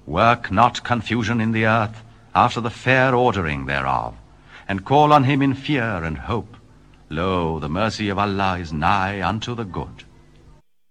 Work not confusion in the earth after the fair ordering thereof, and call on him in fear and hope. Lo, the mercy of Allah is nigh unto the good.